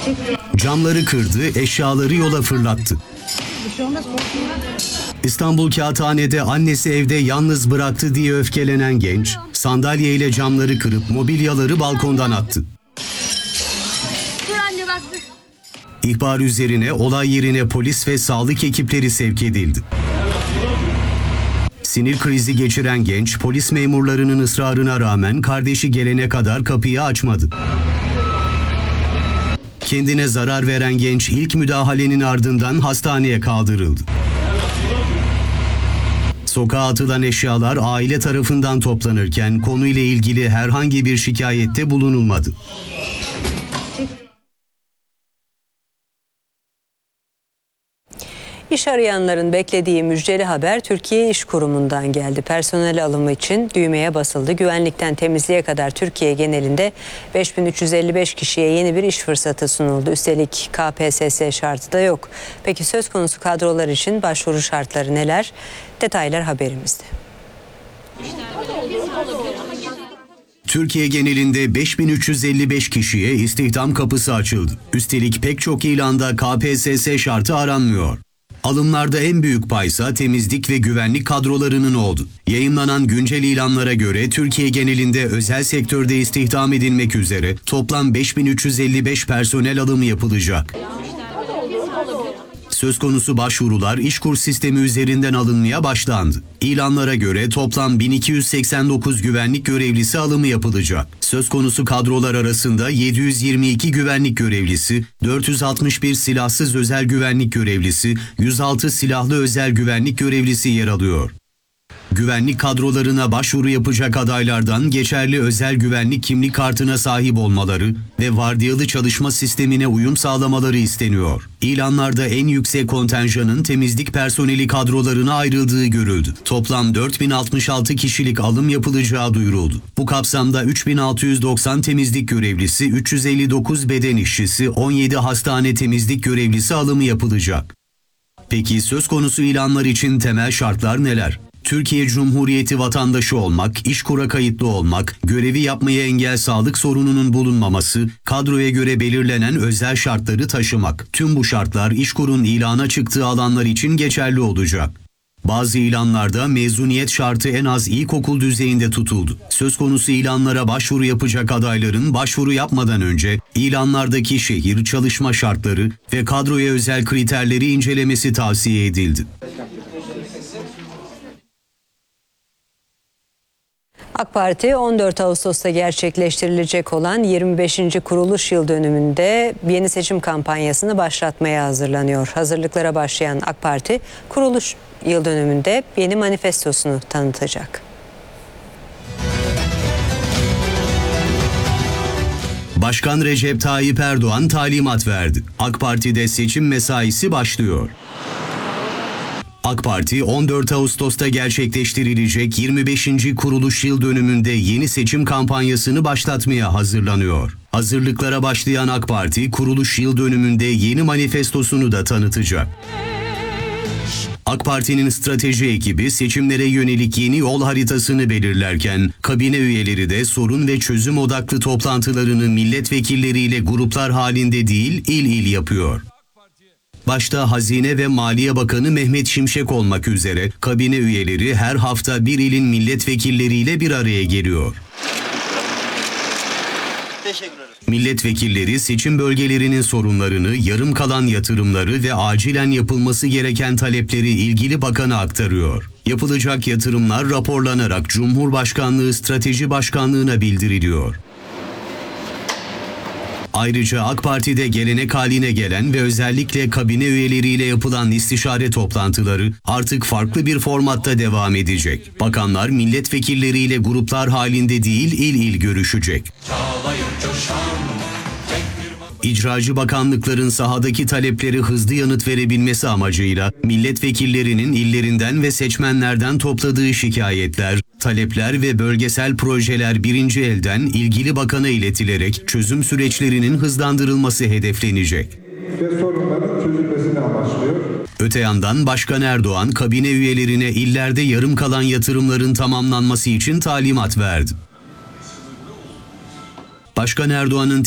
Camları kırdı, eşyaları yola fırlattı. İstanbul Kağıthane'de annesi evde yalnız bıraktı diye öfkelenen genç, sandalyeyle camları kırıp mobilyaları balkondan attı. İhbar üzerine olay yerine polis ve sağlık ekipleri sevk edildi. Sinir krizi geçiren genç, polis memurlarının ısrarına rağmen kardeşi gelene kadar kapıyı açmadı. Kendine zarar veren genç ilk müdahalenin ardından hastaneye kaldırıldı. Sokağa atılan eşyalar aile tarafından toplanırken konuyla ilgili herhangi bir şikayette bulunulmadı. İş arayanların beklediği müjdeli haber Türkiye İş Kurumu'ndan geldi. Personel alımı için düğmeye basıldı. Güvenlikten temizliğe kadar Türkiye genelinde 5355 kişiye yeni bir iş fırsatı sunuldu. Üstelik KPSS şartı da yok. Peki söz konusu kadrolar için başvuru şartları neler? Detaylar haberimizde. Türkiye genelinde 5355 kişiye istihdam kapısı açıldı. Üstelik pek çok ilanda KPSS şartı aranmıyor. Alımlarda en büyük paysa temizlik ve güvenlik kadrolarının oldu. Yayımlanan güncel ilanlara göre Türkiye genelinde özel sektörde istihdam edilmek üzere toplam 5355 personel alımı yapılacak. Söz konusu başvurular İşkur sistemi üzerinden alınmaya başlandı. İlanlara göre toplam 1289 güvenlik görevlisi alımı yapılacak. Söz konusu kadrolar arasında 722 güvenlik görevlisi, 461 silahsız özel güvenlik görevlisi, 106 silahlı özel güvenlik görevlisi yer alıyor. Güvenlik kadrolarına başvuru yapacak adaylardan geçerli özel güvenlik kimlik kartına sahip olmaları ve vardiyalı çalışma sistemine uyum sağlamaları isteniyor. İlanlarda en yüksek kontenjanın temizlik personeli kadrolarına ayrıldığı görüldü. Toplam 4066 kişilik alım yapılacağı duyuruldu. Bu kapsamda 3690 temizlik görevlisi, 359 beden işçisi, 17 hastane temizlik görevlisi alımı yapılacak. Peki söz konusu ilanlar için temel şartlar neler? Türkiye Cumhuriyeti vatandaşı olmak, İşkur'a kayıtlı olmak, görevi yapmaya engel sağlık sorununun bulunmaması, kadroya göre belirlenen özel şartları taşımak. Tüm bu şartlar İşkur'un ilana çıktığı alanlar için geçerli olacak. Bazı ilanlarda mezuniyet şartı en az ilkokul düzeyinde tutuldu. Söz konusu ilanlara başvuru yapacak adayların başvuru yapmadan önce ilanlardaki şehir, çalışma şartları ve kadroya özel kriterleri incelemesi tavsiye edildi. AK Parti 14 Ağustos'ta gerçekleştirilecek olan 25. kuruluş yıl dönümünde yeni seçim kampanyasını başlatmaya hazırlanıyor. Hazırlıklara başlayan AK Parti kuruluş yıl dönümünde yeni manifestosunu tanıtacak. Başkan Recep Tayyip Erdoğan talimat verdi. AK Parti'de seçim mesaisi başlıyor. AK Parti 14 Ağustos'ta gerçekleştirilecek 25. kuruluş yıl dönümünde yeni seçim kampanyasını başlatmaya hazırlanıyor. Hazırlıklara başlayan AK Parti kuruluş yıl dönümünde yeni manifestosunu da tanıtacak. AK Parti'nin strateji ekibi seçimlere yönelik yeni yol haritasını belirlerken kabine üyeleri de sorun ve çözüm odaklı toplantılarını milletvekilleriyle gruplar halinde değil il il yapıyor. Başta Hazine ve Maliye Bakanı Mehmet Şimşek olmak üzere kabine üyeleri her hafta bir ilin milletvekilleriyle bir araya geliyor. Milletvekilleri seçim bölgelerinin sorunlarını, yarım kalan yatırımları ve acilen yapılması gereken talepleri ilgili bakana aktarıyor. Yapılacak yatırımlar raporlanarak Cumhurbaşkanlığı Strateji Başkanlığı'na bildiriliyor. Ayrıca AK Parti'de gelenek haline gelen ve özellikle kabine üyeleriyle yapılan istişare toplantıları artık farklı bir formatta devam edecek. Bakanlar milletvekilleriyle gruplar halinde değil il il görüşecek. İcracı bakanlıkların sahadaki talepleri hızlı yanıt verebilmesi amacıyla milletvekillerinin illerinden ve seçmenlerden topladığı şikayetler, talepler ve bölgesel projeler birinci elden ilgili bakana iletilerek çözüm süreçlerinin hızlandırılması hedeflenecek. Ve sorunların çözülmesini amaçlıyor. Öte yandan Başkan Erdoğan kabine üyelerine illerde yarım kalan yatırımların tamamlanması için talimat verdi. Başkan Erdoğan'ın